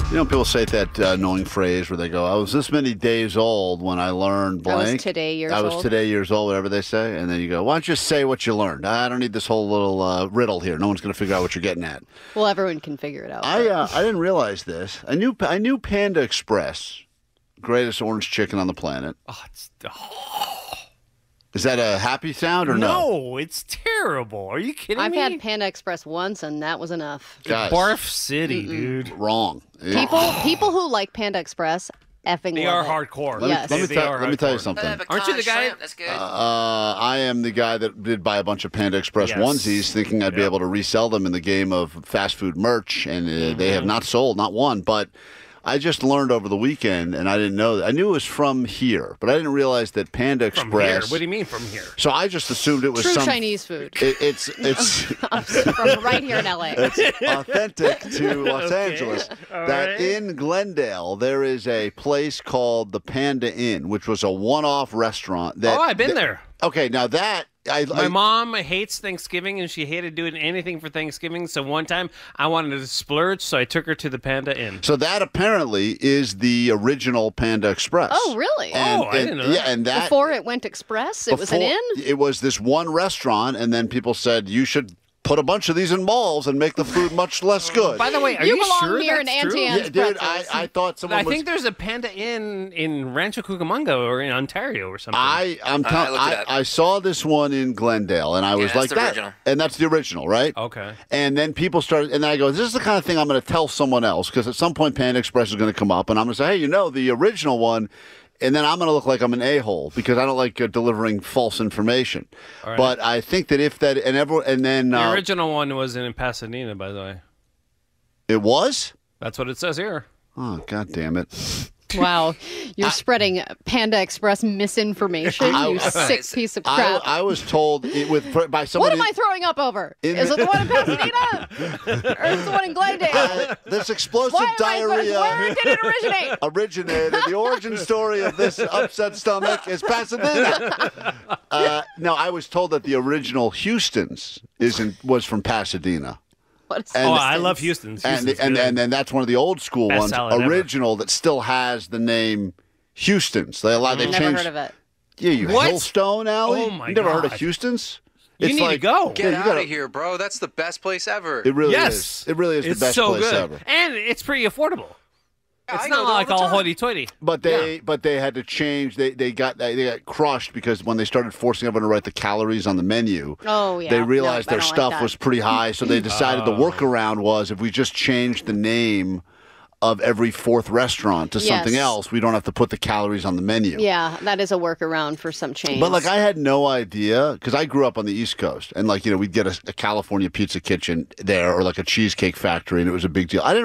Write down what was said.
You know, people say that annoying phrase where they go, I was this many days old when I learned blank. I was today years old. I was today years old, whatever they say. And then you go, why don't you just say what you learned? I don't need this whole little riddle here. No one's going to figure out what you're getting at. Well, everyone can figure it out. I didn't realize this. I knew Panda Express, greatest orange chicken on the planet. Is that a happy sound or no? No, it's terrible. Are you kidding I've me? had Panda Express once, and that was enough. Guys, Barf City, dude. wrong. People who like Panda Express effing They love are it. hardcore. Yes. Let me They tell you are something. Aren't you the guy? That's good. I am the guy that did buy a bunch of Panda Express Yes. onesies, thinking I'd be able to resell them in the game of fast food merch, and they have not sold, not one. But I just learned over the weekend, and I didn't know that. I knew it was from here, but I didn't realize that Panda From here? Express. What do you mean from here? So I just assumed it was True some Chinese food. It's From right here in L.A. It's authentic to Los Okay. Angeles. All That right. in Glendale, there is a place called the Panda Inn, which was a one-off restaurant. That, Oh, I've been there. Okay, now that My mom hates Thanksgiving, and she hated doing anything for Thanksgiving. So one time, I wanted to splurge, so I took her to the Panda Inn. So that apparently is the original Panda Express. Oh, really? I didn't know that. Yeah, and that Before it went express, it was an inn? It was this one restaurant, and then people said you should put a bunch of these in malls and make the food much less good. By the way, are You you belong sure near that's an true? Auntie Anne's dude, pretzels. I thought someone I was. think there's a Panda Inn in Rancho Cucamonga or in Ontario or something. I'm I telling. looked it up. I saw this one in Glendale, and I was that's like, the "That," original. and that's the original, right? Okay. And then people started, and then I go, "This is the kind of thing I'm going to tell someone else," because at some point Panda Express is going to come up, and I'm going to say, "Hey, you know, the original one." And then I'm going to look like I'm an a-hole because I don't like delivering false information. All right. But I think that if that and then The original one was in Pasadena, by the way. it was. That's what it says here. Oh, God damn it! Wow. You're spreading Panda Express misinformation, you sick piece of crap. I was told by What somebody. am I throwing up over? In Is the- it the one in Pasadena? Or is it the one in Glendale? This explosive Why am diarrhea where did it originate? originated. The origin story of this upset stomach is Pasadena. No, I was told that the original Houston's was from Pasadena. What is And- I love Houston's. And Houston's and good. that's one of the old school Best ones, salad ever. original that still has the name Houston's. They Never changed. heard of it. Yeah, you What? Hillstone Alley. Oh, my you never heard of God. Houston's? You It's need to like, go. Yeah, Get you out gotta- of here, bro. That's the best place ever. It really Yes. is. It really is It's the best so place good. ever. And it's pretty affordable. It's I not go there like the all time. hoity-toity. But they had to change. They got crushed because when they started forcing everyone to write the calories on the menu, Oh, yeah. they realized No, I their don't like stuff that. was pretty high. So they decided the workaround was if we just changed the name of every fourth restaurant to something Yes. else, we don't have to put the calories on the menu. Yeah, that is a workaround for some chains. But like I had no idea because I grew up on the East Coast and we'd get a California pizza kitchen there or like a cheesecake factory and it was a big deal. I didn't